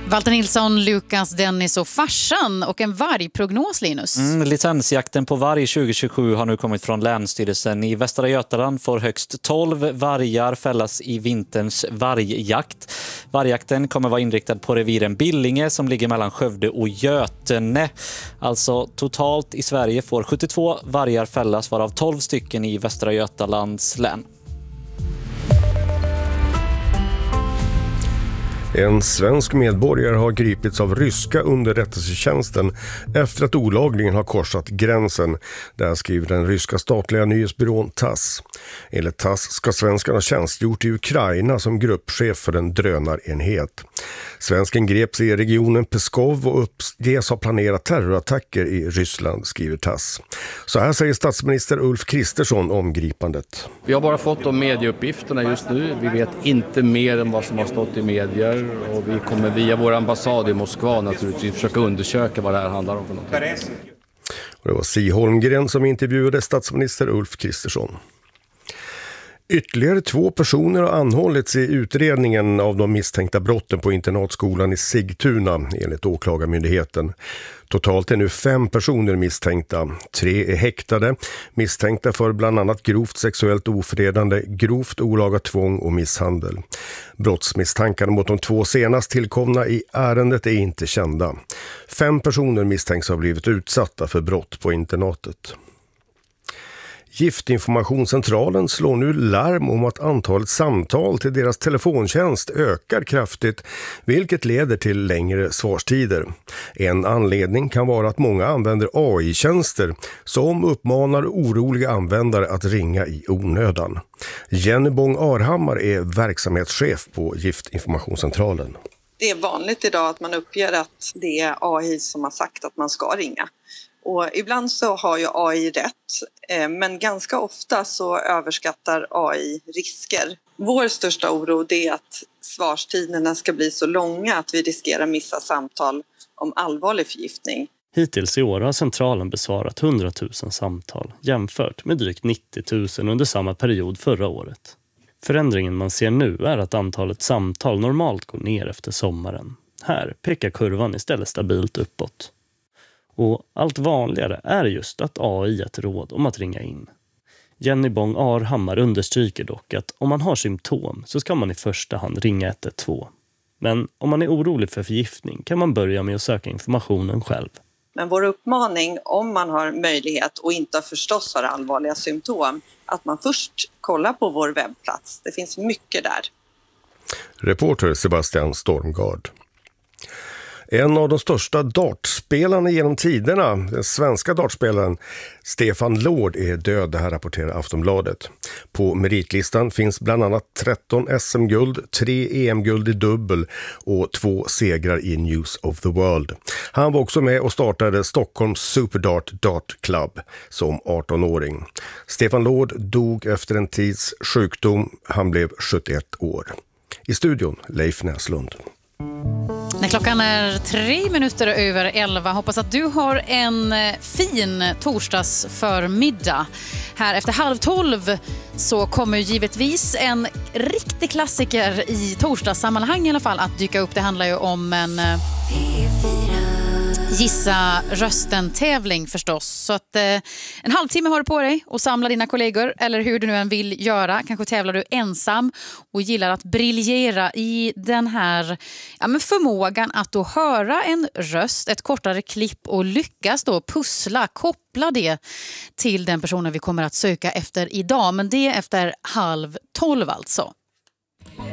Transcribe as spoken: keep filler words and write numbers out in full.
Walter Nilsson, Lukas, Dennis och farsan och en vargprognos, Linus. Mm, licensjakten på varg tjugo tjugosju har nu kommit från Länsstyrelsen. I Västra Götaland får högst tolv vargar fällas i vinterns vargjakt. Vargjakten kommer vara inriktad på reviren Billinge som ligger mellan Skövde och Götene. Alltså totalt i Sverige får sjuttiotvå vargar fällas, varav tolv stycken i Västra Götalands län. En svensk medborgare har gripits av ryska underrättelsetjänsten efter att olagligen har korsat gränsen. Där skriver den ryska statliga nyhetsbyrån Tass. Enligt Tass ska svenskarna ha tjänstgjort i Ukraina som gruppchef för en drönarenhet. Svensken greps i regionen Peskov och uppges ha planerat terrorattacker i Ryssland, skriver Tass. Så här säger statsminister Ulf Kristersson om gripandet. Vi har bara fått de medieuppgifterna just nu. Vi vet inte mer än vad som har stått i medier. Och vi kommer via vår ambassad i Moskva naturligtvis försöka undersöka vad det här handlar om för någonting. Och det var Si Holmgren som intervjuade statsminister Ulf Kristersson. Ytterligare två personer har anhållits i utredningen av de misstänkta brotten på internatskolan i Sigtuna enligt åklagarmyndigheten. Totalt är nu fem personer misstänkta. Tre är häktade, misstänkta för bland annat grovt sexuellt ofredande, grovt olaga tvång och misshandel. Brottsmisstankarna mot de två senast tillkomna i ärendet är inte kända. Fem personer misstänks ha blivit utsatta för brott på internatet. Giftinformationscentralen slår nu larm om att antalet samtal till deras telefontjänst ökar kraftigt, vilket leder till längre svarstider. En anledning kan vara att många använder A I-tjänster som uppmanar oroliga användare att ringa i onödan. Jenny Bong Arhammar är verksamhetschef på Giftinformationscentralen. Det är vanligt idag att man uppger att det är A I som har sagt att man ska ringa. Och ibland så har ju A I rätt, men ganska ofta så överskattar A I risker. Vår största oro är att svarstiderna ska bli så långa att vi riskerar missa samtal om allvarlig förgiftning. Hittills i år har centralen besvarat hundratusen samtal jämfört med drygt nittio tusen under samma period förra året. Förändringen man ser nu är att antalet samtal normalt går ner efter sommaren. Här pekar kurvan istället stabilt uppåt. Och allt vanligare är just att A I är ett råd om att ringa in. Jenny Bong Arhammar understryker dock att om man har symptom så ska man i första hand ringa ett ett två. Men om man är orolig för förgiftning kan man börja med att söka informationen själv. Men vår uppmaning, om man har möjlighet och inte förstås har allvarliga symptom, att man först kollar på vår webbplats. Det finns mycket där. Reporter Sebastian Stormgard. En av de största dartspelarna genom tiderna, den svenska dartspelaren Stefan Lord, är död, det här rapporterar Aftonbladet. På meritlistan finns bland annat tretton S M-guld, tre E M-guld i dubbel och två segrar i News of the World. Han var också med och startade Stockholms Superdart Dart Club som arton-åring. Stefan Lord dog efter en tids sjukdom. Han blev sjuttioett år. I studion Leif Näslund. När klockan är tre minuter över elva, hoppas att du har en fin torsdagsförmiddag. Här efter halv tolv så kommer givetvis en riktig klassiker i torsdagssammanhang i alla fall att dyka upp. Det handlar ju om en Gissa rösten-tävling förstås. Så att eh, en halvtimme har du på dig och samla dina kollegor eller hur du nu än vill göra. Kanske tävlar du ensam och gillar att briljera i den här ja, men förmågan att då höra en röst, ett kortare klipp och lyckas då pussla, koppla det till den personen vi kommer att söka efter idag. Men det efter halv tolv alltså.